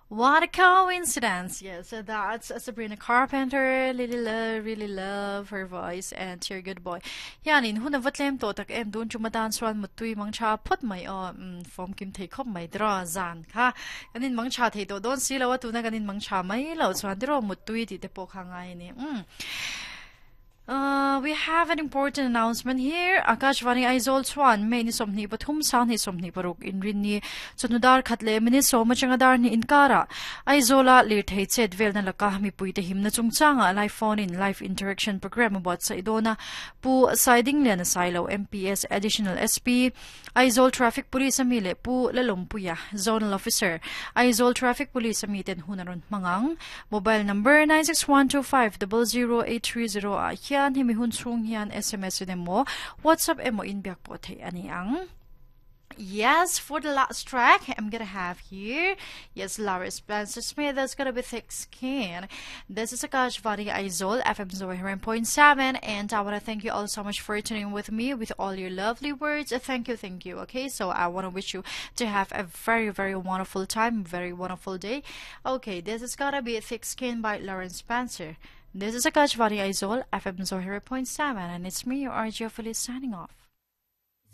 What a coincidence! Yes, so that's Sabrina Carpenter. Really love her voice and sheer good boy. Yanin huna vatlem to tak em dun chumadan swan mutui mang cha put my form kim take khop my draw zan ka kanin mang cha the to don sila watu na kanin mang cha mai lo swan dro mutui ti te po khangai ni. We have an important announcement here. Akashvani Aizol Swan, Maini Somni Pathum Sani Somni Paruk in Rini, Sonudar Katle, Miniso Machangadar ni Inkara. Aizola Lit Hated Velna Lakahmi Puite him na Chungchanga, live phone in live interaction program about Saidona, Pu Siding Lena Silo, MPS Additional SP, Aizol Traffic Police Amile, Pu Lalumpuya, Zonal Officer, Aizol Traffic Police Amiten Hunaron Mangang, mobile number 96125 00830. Yan himihun sung yan SMS mo WhatsApp mo inbiak po tay aniang. Yes, for the last track I'm gonna have here. Yes, Laura Spencer Smith. That's gonna be Thick Skin. This is Akashvani Aizol, FM 100.7, and I wanna thank you all so much for tuning with me with all your lovely words. Thank you. Okay, so I wanna wish you to have a very wonderful time, very wonderful day. Okay, this is gonna be Thick Skin by Lauren Spencer. This is Akashvani Aizol, FM 100.7, and it's me, your RJ Felice, signing off.